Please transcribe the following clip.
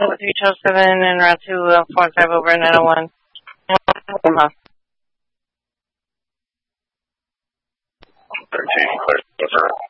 over 307 and Route 2, 45 over 901. 13, clear over.